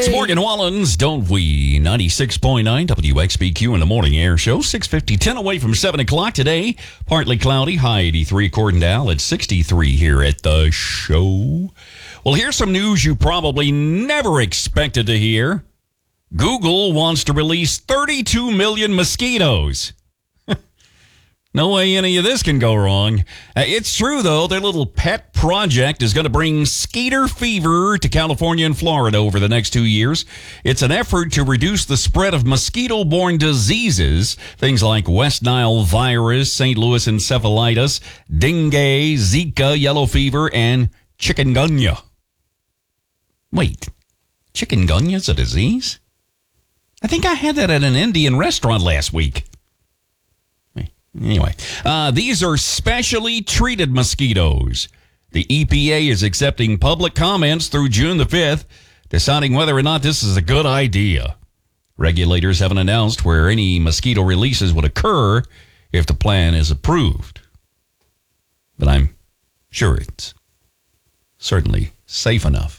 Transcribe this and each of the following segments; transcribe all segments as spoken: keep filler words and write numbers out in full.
It's Morgan Wallen's Don't We? ninety-six point nine W X B Q in the morning air show. six fifty, ten away from seven o'clock today. Partly cloudy, high eighty-three according to Al. It's sixty-three here at the show. Well, here's some news you probably never expected to hear. Google wants to release thirty-two million mosquitoes. No way any of this can go wrong. Uh, it's true, though. Their little pet project is going to bring skeeter fever to California and Florida over the next two years. It's an effort to reduce the spread of mosquito-borne diseases, things like West Nile virus, Saint Louis encephalitis, dengue, Zika, yellow fever, and chikungunya. Wait, chikungunya's a disease? I think I had that at an Indian restaurant last week. Anyway, uh, these are specially treated mosquitoes. The E P A is accepting public comments through June the fifth, deciding whether or not this is a good idea. Regulators haven't announced where any mosquito releases would occur if the plan is approved. But I'm sure it's certainly safe enough.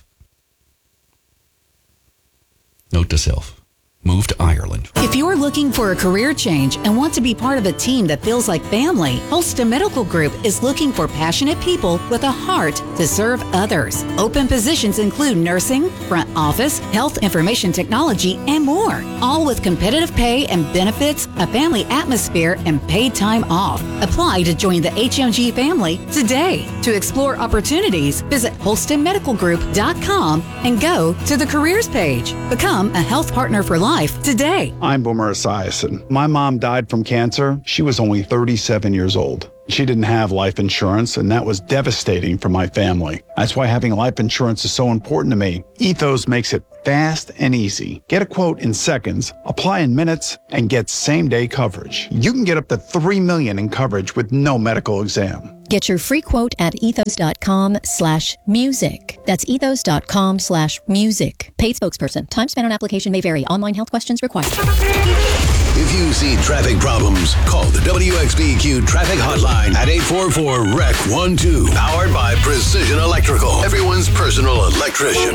Note to self. Move to Ireland. If you're looking for a career change and want to be part of a team that feels like family, Holston Medical Group is looking for passionate people with a heart to serve others. Open positions include nursing, front office, health information technology, and more. All with competitive pay and benefits, a family atmosphere, and paid time off. Apply to join the H M G family today. To explore opportunities, visit holston medical group dot com and go to the careers page. Become a health partner for life today. I'm Boomer Esiason. My mom died from cancer. She was only thirty-seven years old. She didn't have life insurance, and that was devastating for my family. That's why having life insurance is so important to me. Ethos makes it fast and easy. Get a quote in seconds, apply in minutes, and get same-day coverage. You can get up to three million dollars in coverage with no medical exam. Get your free quote at ethos.com slash music. That's ethos.com slash music. Paid spokesperson. Time spent on application may vary. Online health questions required. If you see traffic problems, call the W X B Q traffic hotline at eight four four, R E C one two. Powered by Precision Electrical. Everyone's personal electrician.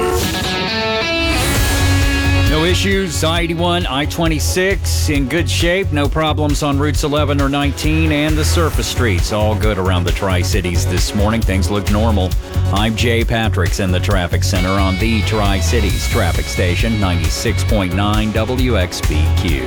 No issues. I eighty-one, I twenty-six in good shape. No problems on routes eleven or nineteen and the surface streets. All good around the Tri-Cities this morning. Things look normal. I'm Jay Patrick's in the traffic center on the Tri-Cities traffic station, ninety-six point nine W X B Q.